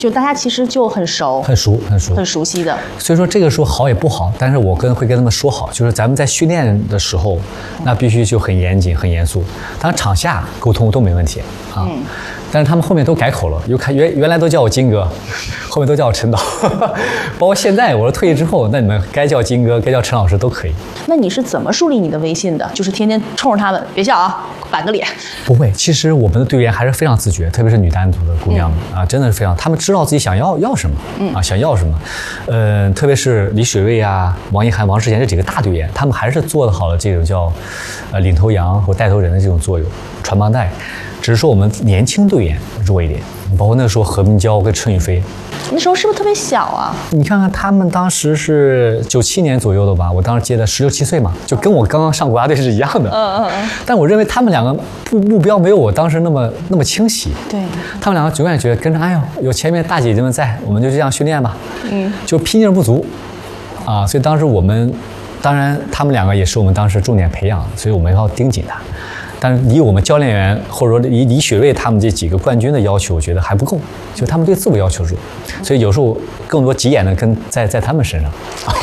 就大家其实就很熟，很熟悉的。 所以说这个时候好也不好，但是我会跟他们说好，就是咱们在训练的时候，那必须就很严谨、很严肃。当然场下沟通都没问题啊。但是他们后面都改口了，原来都叫我金哥，后面都叫我陈导，包括现在我说退役之后，那你们该叫金哥，该叫陈老师都可以。 那你是怎么树立你的威信的？就是天天冲着他们，别笑啊，板个脸。 不会，其实我们的队员还是非常自觉，特别是女单组的姑娘们啊，真的是非常，她们知道自己想要什么啊，想要什么。特别是李水蔚啊、王一涵、王世贤这几个大队员，他们还是做得好了这种叫领头羊或带头人的这种作用，传帮带。只是说我们年轻队员弱一点，包括那个时候何明娇跟陈雨菲， 那时候是不是特别小啊？ 你看看他们当时是97年左右的吧，我当时接的16、17岁嘛，就跟我刚刚上国家队是一样的。但我认为他们两个目标没有我当时那么清晰。 对， 他们两个永远觉得跟着，哎呦，有前面大姐姐们在，我们就这样训练吧。就拼劲不足啊，所以当时当然他们两个也是我们当时重点培养，所以我们要盯紧他。但是离我们教练员或者说离李雪芮他们这几个冠军的要求，我觉得还不够，就他们对自我要求弱，所以有时候更多急眼的在他们身上，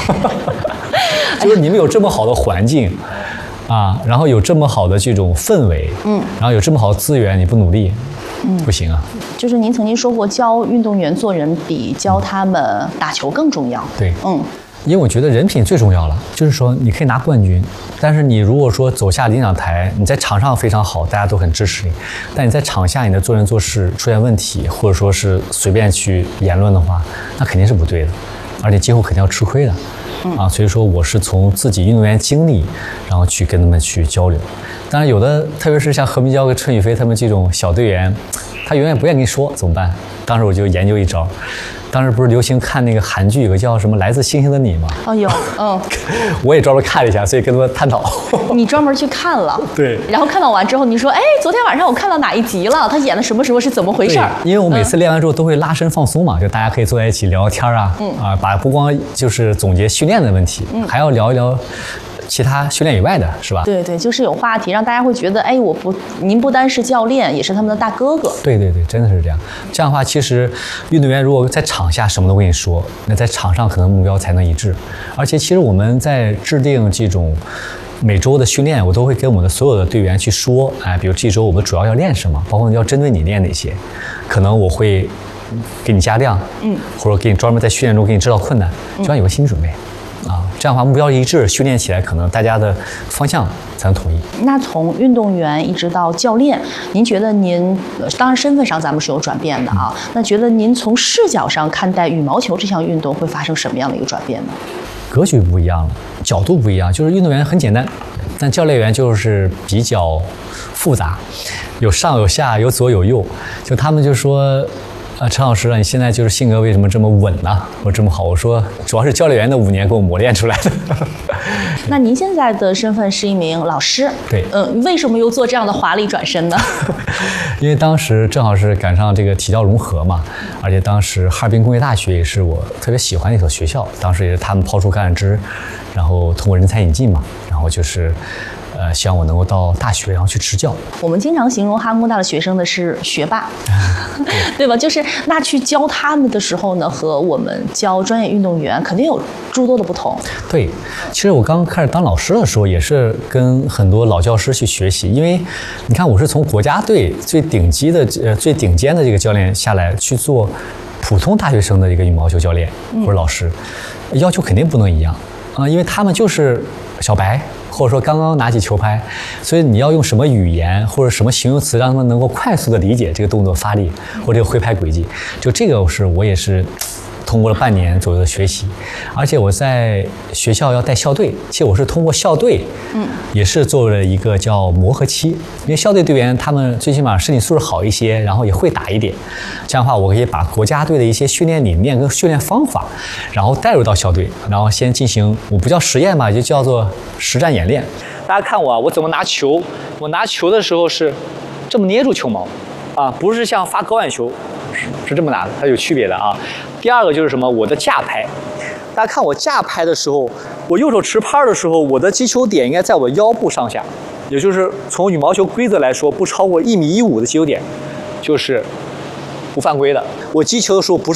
就是你们有这么好的环境啊，然后有这么好的这种氛围，然后有这么好的资源，你不努力，不行啊。 就是您曾经说过，教运动员做人比教他们打球更重要。 对，因为我觉得人品最重要了，就是说你可以拿冠军，但是你如果说走下领奖台，你在场上非常好，大家都很支持你，但你在场下你的做人做事出现问题，或者说是随便去言论的话，那肯定是不对的，而且今后肯定要吃亏的。所以说我是从自己运动员经历，然后去跟他们去交流。当然有的，特别是像何明娇跟陈雨菲他们这种小队员，他永远不愿意跟你说怎么办？当时我就研究一招。当时不是流行看那个韩剧，有个叫什么《来自星星的你》吗？ 有， 我也专门看了一下，所以跟他们探讨。 你专门去看了？ 对。 然后看到完之后，你说，哎，昨天晚上我看到哪一集了？他演的什么是怎么回事？ 因为我每次练完之后都会拉伸放松嘛，就大家可以坐在一起聊聊天啊，把不光就是总结训练的问题，还要聊一聊其他训练以外的，是吧？ 对，就是有话题，让大家会觉得，哎，您不单是教练，也是他们的大哥哥。 对，真的是这样。这样的话，其实运动员如果在场下什么都跟你说，那在场上可能目标才能一致。而且，其实我们在制定这种每周的训练，我都会跟我们的所有的队员去说，比如这周我们主要要练什么，包括要针对你练哪些，可能我会给你加量，或者给你专门在训练中给你制造困难，就要有个心理准备。这样的话目标一致，训练起来可能大家的方向才能统一。 那从运动员一直到教练，您觉得您当然身份上咱们是有转变的啊，那觉得您从视角上看待羽毛球这项运动会发生什么样的一个转变呢？ 格局不一样了，角度不一样，就是运动员很简单，但教练员就是比较复杂，有上有下，有左有右，就他们就说。陈老师，你现在就是性格为什么这么稳呢？我这么好，我说主要是教练员的5年给我磨练出来的。 那您现在的身份是一名老师， 对， 为什么又做这样的华丽转身呢？ 因为当时正好是赶上这个体教融合嘛，而且当时哈尔滨工业大学也是我特别喜欢的一所学校，当时也是他们抛出橄榄枝，然后通过人才引进嘛，然后就是。希望我能够到大学，然后去执教。我们经常形容哈工大的学生的是学霸，对吧？就是那去教他们的时候呢，和我们教专业运动员肯定有诸多的不同。 对，其实我刚开始当老师的时候，也是跟很多老教师去学习，因为你看我是从国家队最顶尖的这个教练下来去做普通大学生的一个羽毛球教练或者老师，要求肯定不能一样因为他们就是小白。或者说刚刚拿起球拍，所以你要用什么语言或者什么形容词让他们能够快速的理解这个动作发力或者这个挥拍轨迹，就这个我也是通过了半年左右的学习，而且我在学校要带校队，其实我是通过校队，也是做了一个叫磨合期，因为校队队员他们最起码身体素质好一些，然后也会打一点，这样的话我可以把国家队的一些训练理念跟训练方法，然后带入到校队，然后先进行我不叫实验吧，就叫做实战演练。大家看我怎么拿球，我拿球的时候是这么捏住球毛，不是像发高远球。是这么拿的，它有区别的啊。第二个就是什么？我的架拍，大家看我架拍的时候，我右手持拍的时候，我的击球点应该在我腰部上下，也就是从羽毛球规则来说，不超过1.15米的击球点，就是不犯规的。我击球的时候不是。